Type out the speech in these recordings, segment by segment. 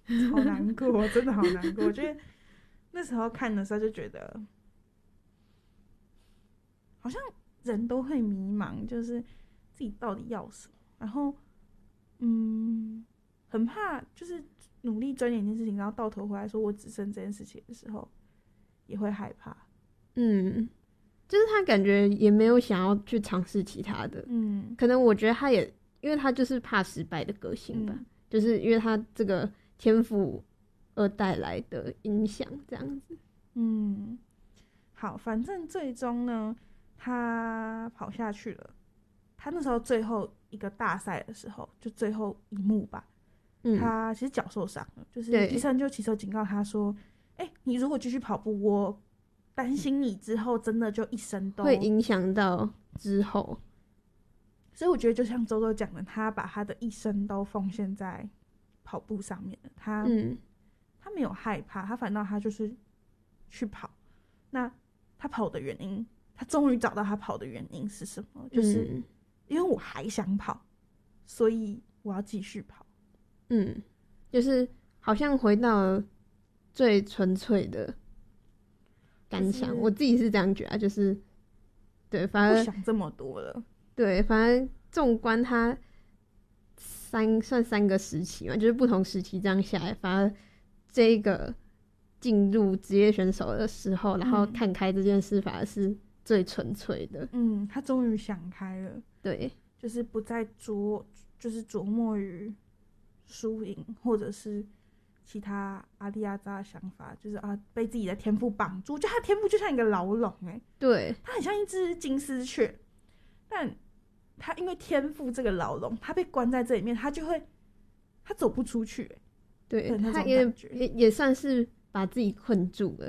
好难过，真的好难过。我觉得那时候看的时候就觉得，好像人都会迷茫，就是自己到底要什么，然后很怕就是努力钻研一件事情，然后到头回来说我只剩这件事情的时候，也会害怕。 就是他感觉也没有想要去尝试其他的，可能我觉得他也因为他就是怕失败的个性吧，就是因为他这个天赋而带来的影响这样子。 好，反正最终呢，他跑下去了。他那时候最后一个大赛的时候，就最后一幕吧，他其实脚受伤了，就是医生就骑车警告他说：“你如果继续跑步，我担心你之后真的就一生都会影响到之后。” 所以我觉得就像周周讲的，他把他的一生都奉献在跑步上面了。他没有害怕，他反倒他就是去跑。那他跑的原因，他终于找到他跑的原因是什么？就是因为我还想跑，所以我要继续跑。 就是好像回到了最纯粹的感想，我自己是这样觉得，就是对，反而不想这么多了。 对，反而纵观他算3个时期嘛，就是不同时期这样下来，反而这一个进入职业选手的时候，然后看开这件事，反而是最纯粹的。 他终于想开了， 对， 就是不再琢磨于输赢，或者是其他阿里阿扎的想法，就是被自己的天赋绑住，就他的天赋就像一个牢笼， 对， 他很像一只金丝雀，但他因为天赋这个牢笼，他被关在这里面，他走不出去， 对，他也算是把自己困住了。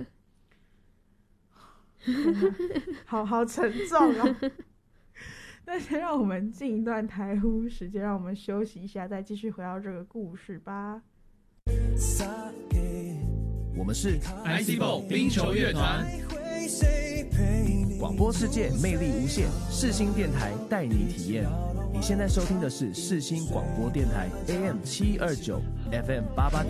好沉重哦。那先让我们进一段台呼时间，让我们休息一下，再继续回到这个故事吧。 我们是 ICBO 冰球乐团，广播世界魅力无限，世新电台带你体验。你现在收听的是世新广播电台 AM729 FM88